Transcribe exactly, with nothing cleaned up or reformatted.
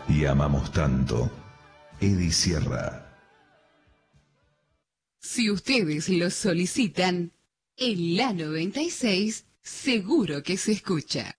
y amamos tanto. Edi Sierra. Si ustedes lo solicitan, en la noventa y seis seguro que se escucha.